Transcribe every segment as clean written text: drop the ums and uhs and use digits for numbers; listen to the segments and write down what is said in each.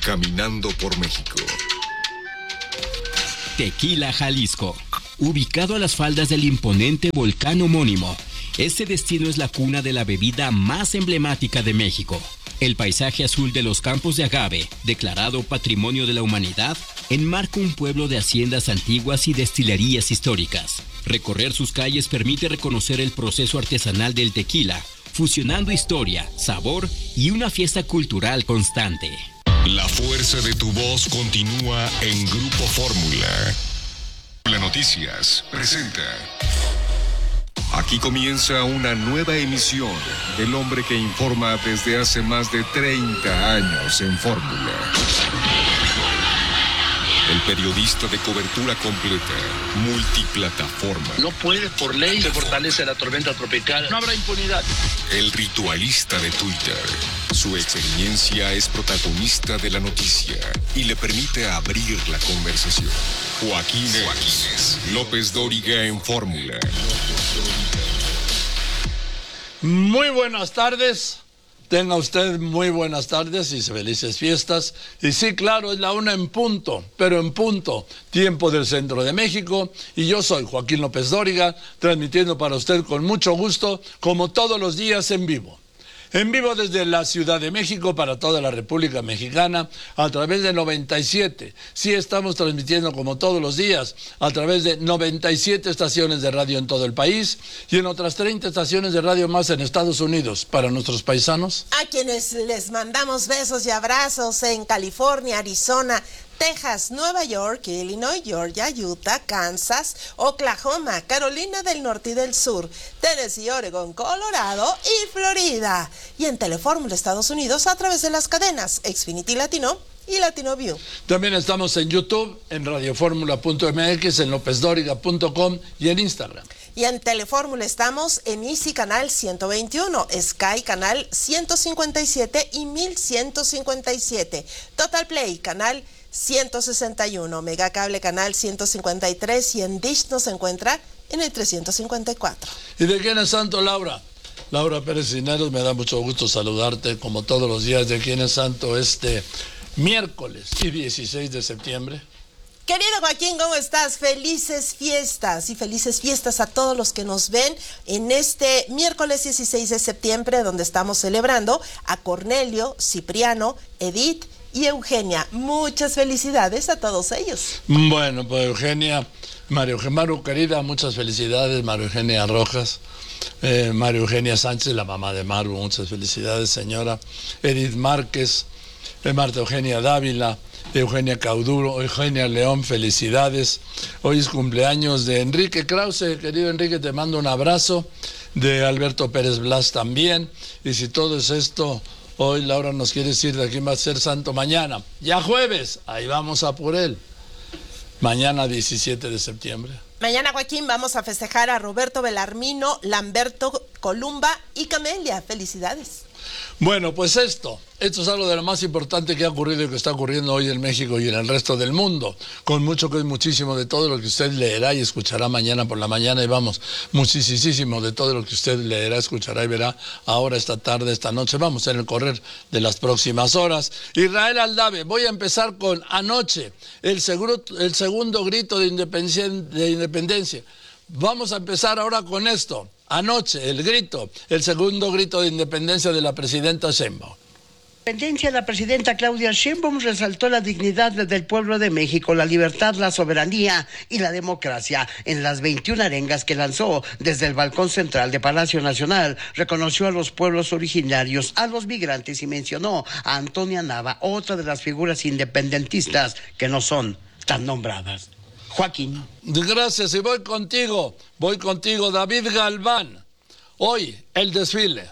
caminando por México. Tequila, Jalisco. Ubicado a las faldas del imponente volcán homónimo, este destino es la cuna de la bebida más emblemática de México. El paisaje azul de los campos de agave, declarado Patrimonio de la Humanidad, enmarca un pueblo de haciendas antiguas y destilerías históricas. Recorrer sus calles permite reconocer el proceso artesanal del tequila, fusionando historia, sabor y una fiesta cultural constante. La fuerza de tu voz continúa en Grupo Fórmula. La Noticias presenta. Aquí comienza una nueva emisión del hombre que informa desde hace más de 30 años en Fórmula. El periodista de cobertura completa, multiplataforma. No puede, por ley, se fortalece la tormenta tropical. No habrá impunidad. El ritualista de Twitter. Su experiencia es protagonista de la noticia y le permite abrir la conversación. Joaquín López Dóriga en Fórmula. Muy buenas tardes. Tenga usted muy buenas tardes y felices fiestas. Y sí, claro, es la 1 en punto, pero en punto, tiempo del centro de México. Y yo soy Joaquín López Dóriga, transmitiendo para usted con mucho gusto, como todos los días en vivo. En vivo desde la Ciudad de México para toda la República Mexicana a través de 97. Sí, estamos transmitiendo como todos los días a través de 97 estaciones de radio en todo el país y en otras 30 estaciones de radio más en Estados Unidos para nuestros paisanos. A quienes les mandamos besos y abrazos en California, Arizona, Texas, Nueva York, Illinois, Georgia, Utah, Kansas, Oklahoma, Carolina del Norte y del Sur, Tennessee, Oregon, Colorado y Florida. Y en Telefórmula Estados Unidos a través de las cadenas Xfinity Latino y Latino View. También estamos en YouTube, en radioformula.mx, en lopezdoriga.com y en Instagram. Y en Telefórmula estamos en Easy Canal 121, Sky Canal 157 y 1157, Total Play Canal 161, Megacable Canal 153 y en Dish nos encuentra en el 354. ¿Y de quién es santo, Laura? Laura Pérez Cisneros, me da mucho gusto saludarte como todos los días. ¿De quién es santo este miércoles y 16 de septiembre? Querido Joaquín, ¿cómo estás? Felices fiestas y felices fiestas a todos los que nos ven en este miércoles 16 de septiembre, donde estamos celebrando a Cornelio, Cipriano, Edith y Eugenia. Muchas felicidades a todos ellos. Bueno, pues Eugenia, Maru querida, muchas felicidades. María Eugenia Rojas, María Eugenia Sánchez, la mamá de Maru, muchas felicidades, señora. Edith Márquez, Marta Eugenia Dávila, Eugenia Cauduro, Eugenia León, felicidades. Hoy es cumpleaños de Enrique Krause, querido Enrique, te mando un abrazo. De Alberto Pérez Blas también. Y si todo es esto, hoy Laura nos quiere decir de quién va a ser santo mañana. Ya jueves, ahí vamos a por él. Mañana 17 de septiembre. Mañana, Joaquín, vamos a festejar a Roberto Belarmino, Lamberto Columba y Camelia. Felicidades. Bueno, pues esto es algo de lo más importante que ha ocurrido y que está ocurriendo hoy en México y en el resto del mundo, con muchísimo de todo lo que usted leerá y escuchará mañana por la mañana, y vamos, muchísimo de todo lo que usted leerá, escuchará y verá ahora, esta tarde, esta noche, vamos, en el correr de las próximas horas. Israel Aldave, voy a empezar con anoche, el segundo grito de independencia. Vamos a empezar ahora con esto. Anoche, el segundo grito de independencia de la presidenta Sheinbaum. La presidenta Claudia Sheinbaum resaltó la dignidad del pueblo de México, la libertad, la soberanía y la democracia. En las 21 arengas que lanzó desde el balcón central de Palacio Nacional, reconoció a los pueblos originarios, a los migrantes y mencionó a Antonia Nava, otra de las figuras independentistas que no son tan nombradas. Joaquín. Gracias, y voy contigo, David Galván. Hoy, el desfile.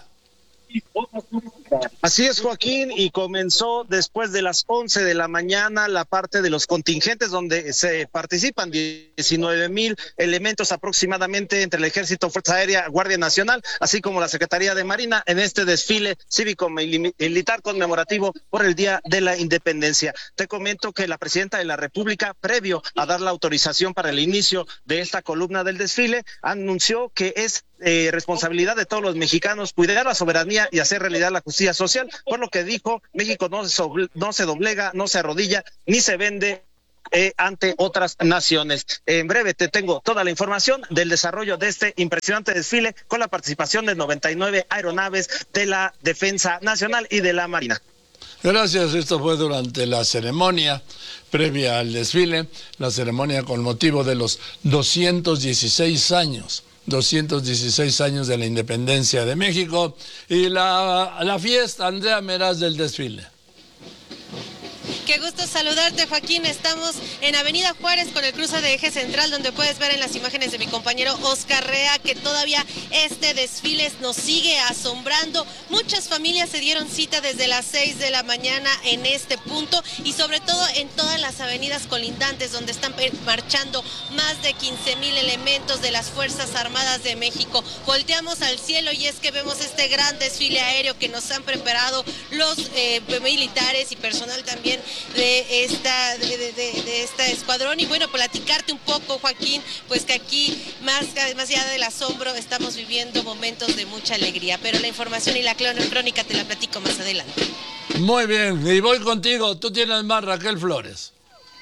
Así es, Joaquín, y comenzó después de las 11 de la mañana la parte de los contingentes donde se participan 19,000 elementos aproximadamente entre el Ejército, Fuerza Aérea, Guardia Nacional, así como la Secretaría de Marina en este desfile cívico-militar conmemorativo por el Día de la Independencia. Te comento que la Presidenta de la República, previo a dar la autorización para el inicio de esta columna del desfile, anunció que es responsabilidad de todos los mexicanos cuidar la soberanía y hacer realidad la justicia social, por lo que dijo, México no se doblega, no se arrodilla, ni se vende ante otras naciones. En breve te tengo toda la información del desarrollo de este impresionante desfile con la participación de 99 aeronaves de la Defensa Nacional y de la Marina. Gracias, esto fue durante la ceremonia previa al desfile, la ceremonia con motivo de los 216 años de la independencia de México y la fiesta, Andrea Meraz, del desfile. Qué gusto saludarte, Joaquín. Estamos en Avenida Juárez con el cruce de Eje Central, donde puedes ver en las imágenes de mi compañero Oscar Rea que todavía este desfile nos sigue asombrando. Muchas familias se dieron cita desde las 6 de la mañana en este punto y sobre todo en todas las avenidas colindantes donde están marchando más de 15,000 elementos de las Fuerzas Armadas de México. Volteamos al cielo y es que vemos este gran desfile aéreo que nos han preparado los militares y personal también de esta escuadrón. Y bueno, platicarte un poco, Joaquín, pues que aquí más allá del asombro estamos viviendo momentos de mucha alegría, pero la información y la crónica te la platico más adelante. Muy bien, y voy contigo, tú tienes más, Raquel Flores.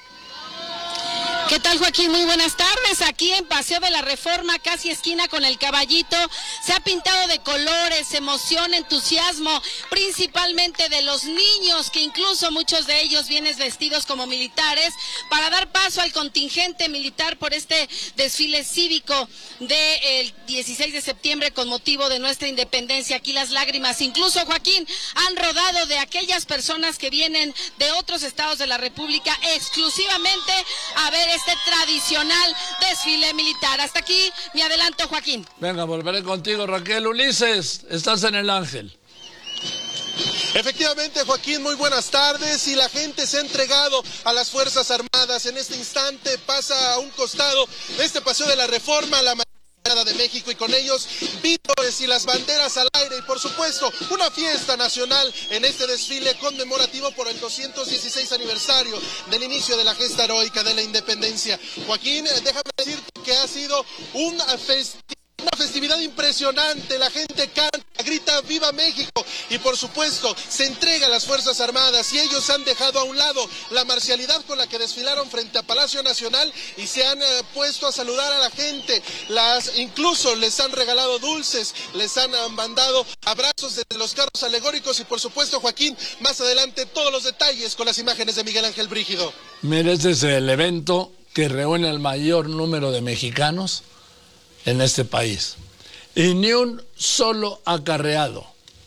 ¿Qué tal, Joaquín? Muy buenas tardes. Aquí en Paseo de la Reforma, casi esquina con el Caballito, se ha pintado de colores, emoción, entusiasmo, principalmente de los niños, que incluso muchos de ellos vienen vestidos como militares, para dar paso al contingente militar por este desfile cívico del 16 de septiembre con motivo de nuestra independencia. Aquí las lágrimas, incluso, Joaquín, han rodado de aquellas personas que vienen de otros estados de la República exclusivamente a ver este tradicional desfile militar. Hasta aquí mi adelanto, Joaquín. Venga, volveré contigo, Raquel. Ulises, estás en el Ángel. Efectivamente, Joaquín, muy buenas tardes. Y la gente se ha entregado a las Fuerzas Armadas. En este instante pasa a un costado de este Paseo de la Reforma la de México y con ellos vítores y las banderas al aire y por supuesto una fiesta nacional en este desfile conmemorativo por el 216 aniversario del inicio de la gesta heroica de la independencia. Joaquín, déjame decirte que ha sido una festividad impresionante. La gente canta, grita ¡Viva México! Y por supuesto se entrega a las Fuerzas Armadas y ellos han dejado a un lado la marcialidad con la que desfilaron frente a Palacio Nacional y se han puesto a saludar a la gente. Incluso les han regalado dulces, les han mandado abrazos desde los carros alegóricos y por supuesto, Joaquín, más adelante todos los detalles con las imágenes de Miguel Ángel Brígido. Mira, este es el evento que reúne el mayor número de mexicanos en este país. Y ni un solo acarreado.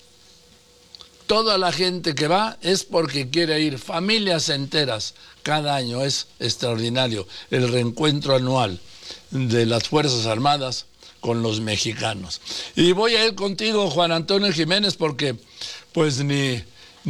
Toda la gente que va es porque quiere ir, familias enteras, cada año. Es extraordinario el reencuentro anual de las Fuerzas Armadas con los mexicanos. Y voy a ir contigo, Juan Antonio Jiménez, porque pues ni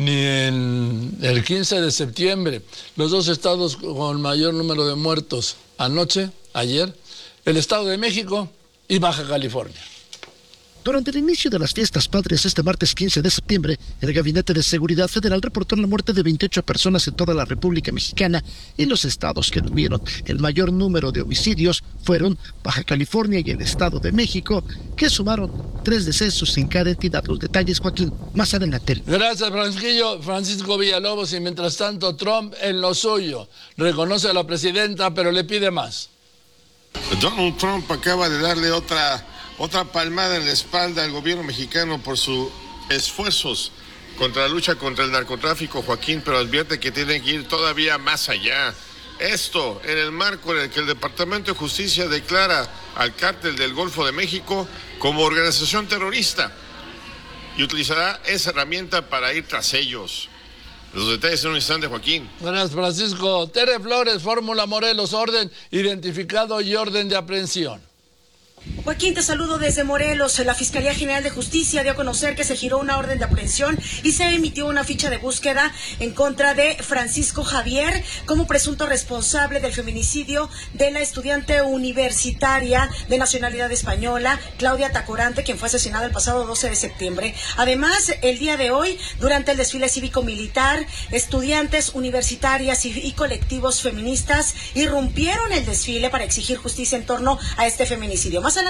en el 15 de septiembre, los dos estados con mayor número de muertos ayer, el Estado de México y Baja California. Durante el inicio de las fiestas patrias este martes 15 de septiembre, el Gabinete de Seguridad Federal reportó la muerte de 28 personas en toda la República Mexicana y los estados que tuvieron el mayor número de homicidios fueron Baja California y el Estado de México, que sumaron 3 decesos en cada entidad. Los detalles, Joaquín, más adelante. Gracias, Francisco Villalobos. Y mientras tanto, Trump en lo suyo reconoce a la presidenta, pero le pide más. Donald Trump acaba de darle otra palmada en la espalda al gobierno mexicano por sus esfuerzos contra la lucha contra el narcotráfico, Joaquín, pero advierte que tienen que ir todavía más allá. Esto en el marco en el que el Departamento de Justicia declara al Cártel del Golfo de México como organización terrorista y utilizará esa herramienta para ir tras ellos. Los detalles en un instante, Joaquín. Gracias, Francisco. Tere Flores, Fórmula Morelos, orden identificado y orden de aprehensión. Joaquín, te saludo desde Morelos. La Fiscalía General de Justicia dio a conocer que se giró una orden de aprehensión y se emitió una ficha de búsqueda en contra de Francisco Javier como presunto responsable del feminicidio de la estudiante universitaria de nacionalidad española, Claudia Tacorante, quien fue asesinada el pasado 12 de septiembre. Además, el día de hoy, durante el desfile cívico-militar, estudiantes universitarias y colectivos feministas irrumpieron el desfile para exigir justicia en torno a este feminicidio. Más adelante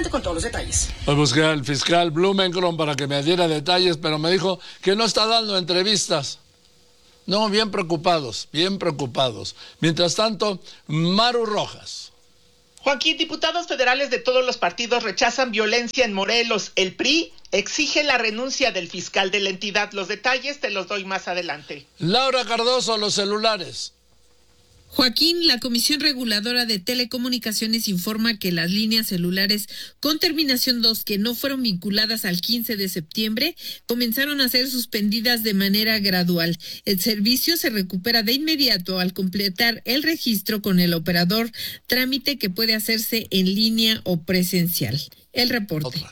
Adelante con todos los detalles. Pues busqué al fiscal Blumenkron para que me diera detalles, pero me dijo que no está dando entrevistas. No, bien preocupados, bien preocupados. Mientras tanto, Maru Rojas. Joaquín, diputados federales de todos los partidos rechazan violencia en Morelos. El PRI exige la renuncia del fiscal de la entidad. Los detalles te los doy más adelante. Laura Cardoso, los celulares. Joaquín, la Comisión Reguladora de Telecomunicaciones informa que las líneas celulares con terminación 2 que no fueron vinculadas al 15 de septiembre comenzaron a ser suspendidas de manera gradual. El servicio se recupera de inmediato al completar el registro con el operador, trámite que puede hacerse en línea o presencial. El reporte.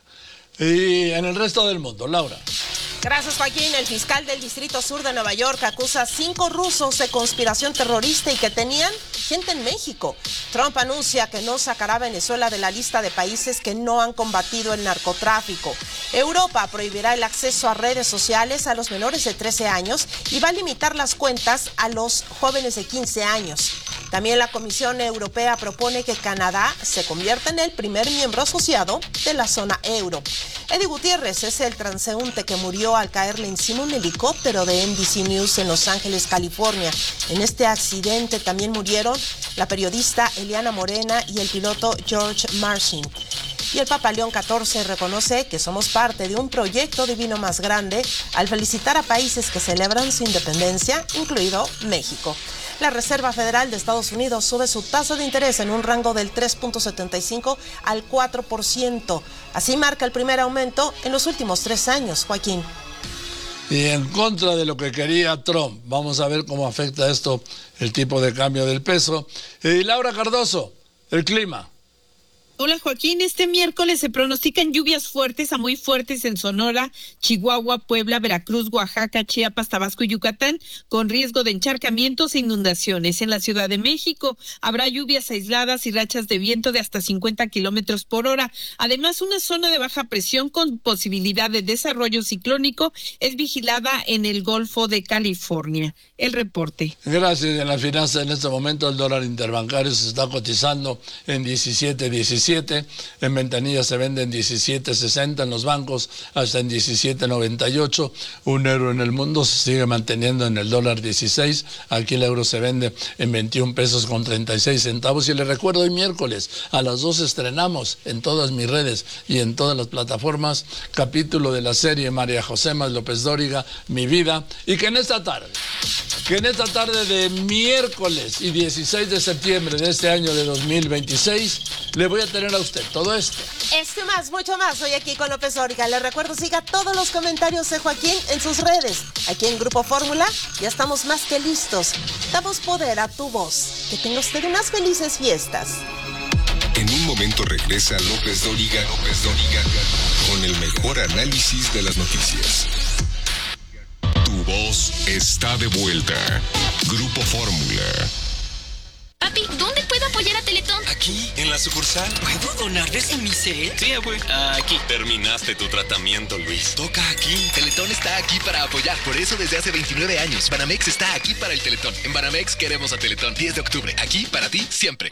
Y en el resto del mundo, Laura. Gracias, Joaquín. El fiscal del Distrito Sur de Nueva York acusa a 5 rusos de conspiración terrorista y que tenían gente en México. Trump anuncia que no sacará a Venezuela de la lista de países que no han combatido el narcotráfico. Europa prohibirá el acceso a redes sociales a los menores de 13 años y va a limitar las cuentas a los jóvenes de 15 años. También la Comisión Europea propone que Canadá se convierta en el primer miembro asociado de la zona euro. Eddie Gutiérrez es el transeúnte que murió al caerle encima un helicóptero de NBC News en Los Ángeles, California. En este accidente también murieron la periodista Eliana Morena y el piloto George Marcin. Y el Papa León XIV reconoce que somos parte de un proyecto divino más grande al felicitar a países que celebran su independencia, incluido México. La Reserva Federal de Estados Unidos sube su tasa de interés en un rango del 3.75 al 4%. Así marca el primer aumento en los últimos 3 años, Joaquín. Y en contra de lo que quería Trump. Vamos a ver cómo afecta esto el tipo de cambio del peso. Y Laura Cardoso, el clima. Hola Joaquín, este miércoles se pronostican lluvias fuertes a muy fuertes en Sonora, Chihuahua, Puebla, Veracruz, Oaxaca, Chiapas, Tabasco y Yucatán, con riesgo de encharcamientos e inundaciones. En la Ciudad de México habrá lluvias aisladas y rachas de viento de hasta 50 kilómetros por hora. Además, una zona de baja presión con posibilidad de desarrollo ciclónico es vigilada en el Golfo de California. El reporte. Gracias. En la finanza, en este momento el dólar interbancario se está cotizando en 17.17. En ventanillas se vende en 17.60, en los bancos hasta en 17.98. Un euro en el mundo se sigue manteniendo en el dólar 16. Aquí el euro se vende en 21 pesos con 36 centavos. Y les recuerdo, hoy miércoles a las 2 estrenamos en todas mis redes y en todas las plataformas capítulo de la serie María José Más López Dóriga, Mi Vida. Y que en esta tarde de miércoles y 16 de septiembre de este año de 2026, le voy a tener a usted todo esto. Esto y más, mucho más, hoy aquí con López Dóriga. Les recuerdo, siga todos los comentarios de Joaquín en sus redes. Aquí en Grupo Fórmula ya estamos más que listos. Damos poder a tu voz. Que tenga usted unas felices fiestas. En un momento regresa López Dóriga, con el mejor análisis de las noticias. Tu voz está de vuelta. Grupo Fórmula. Papi, ¿dónde puedo apoyar a Teletón? Aquí, en la sucursal. ¿Puedo donar desde mi cel? Sí, abue. Aquí. Terminaste tu tratamiento, Luis. Toca aquí. Teletón está aquí para apoyar. Por eso desde hace 29 años, Banamex está aquí para el Teletón. En Banamex queremos a Teletón. 10 de octubre. Aquí para ti, siempre.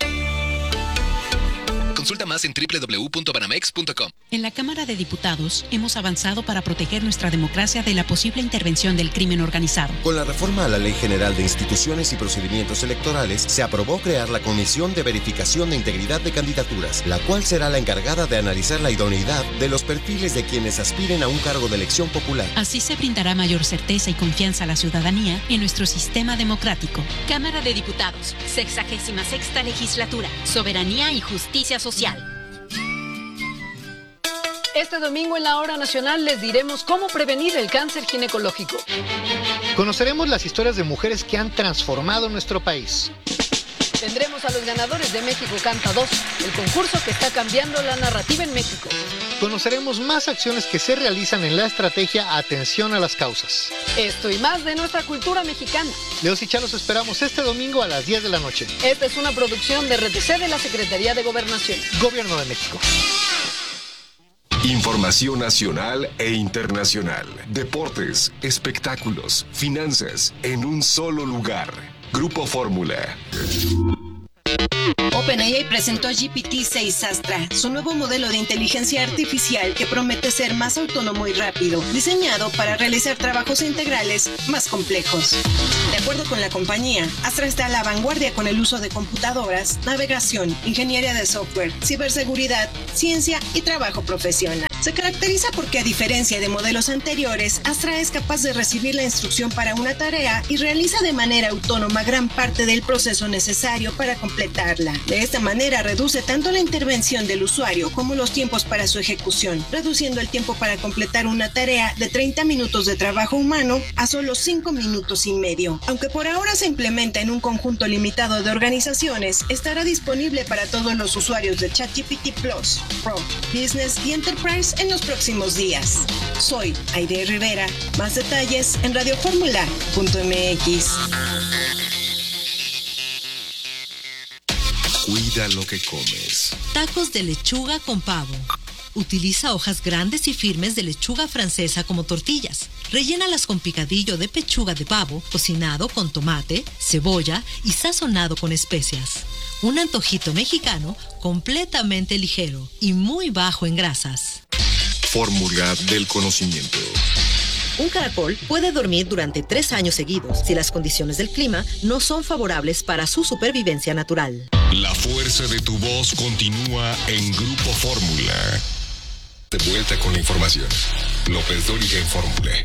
Consulta más en www.banamex.com. En la Cámara de Diputados hemos avanzado para proteger nuestra democracia de la posible intervención del crimen organizado. Con la reforma a la Ley General de Instituciones y Procedimientos Electorales, se aprobó crear la Comisión de Verificación de Integridad de Candidaturas, la cual será la encargada de analizar la idoneidad de los perfiles de quienes aspiren a un cargo de elección popular. Así se brindará mayor certeza y confianza a la ciudadanía en nuestro sistema democrático. Cámara de Diputados, 66ª Legislatura, Soberanía y Justicia Social. Este domingo en la Hora Nacional les diremos cómo prevenir el cáncer ginecológico. Conoceremos las historias de mujeres que han transformado nuestro país. Tendremos a los ganadores de México Canta 2, el concurso que está cambiando la narrativa en México. Conoceremos más acciones que se realizan en la estrategia Atención a las Causas. Esto y más de nuestra cultura mexicana. Leos y Chá los esperamos este domingo a las 10 de la noche. Esta es una producción de RTC de la Secretaría de Gobernación. Gobierno de México. Información nacional e internacional. Deportes, espectáculos, finanzas, en un solo lugar. Grupo Fórmula. OpenAI presentó GPT-6 Astra, su nuevo modelo de inteligencia artificial que promete ser más autónomo y rápido, diseñado para realizar trabajos integrales más complejos. De acuerdo con la compañía, Astra está a la vanguardia con el uso de computadoras, navegación, ingeniería de software, ciberseguridad, ciencia y trabajo profesional. Se caracteriza porque, a diferencia de modelos anteriores, Astra es capaz de recibir la instrucción para una tarea y realiza de manera autónoma gran parte del proceso necesario para completarla. De esta manera reduce tanto la intervención del usuario como los tiempos para su ejecución, reduciendo el tiempo para completar una tarea de 30 minutos de trabajo humano a solo 5 minutos y medio. Aunque por ahora se implementa en un conjunto limitado de organizaciones, estará disponible para todos los usuarios de ChatGPT Plus, Pro, Business y Enterprise en los próximos días. Soy Aide Rivera. Más detalles en radioformula.mx. Cuida lo que comes. Tacos de lechuga con pavo. Utiliza hojas grandes y firmes de lechuga francesa como tortillas. Rellénalas con picadillo de pechuga de pavo, cocinado con tomate, cebolla y sazonado con especias. Un antojito mexicano completamente ligero y muy bajo en grasas. Fórmula del conocimiento. Un caracol puede dormir durante 3 años seguidos si las condiciones del clima no son favorables para su supervivencia natural. La fuerza de tu voz continúa en Grupo Fórmula. De vuelta con la información. López Dóriga en Fórmula.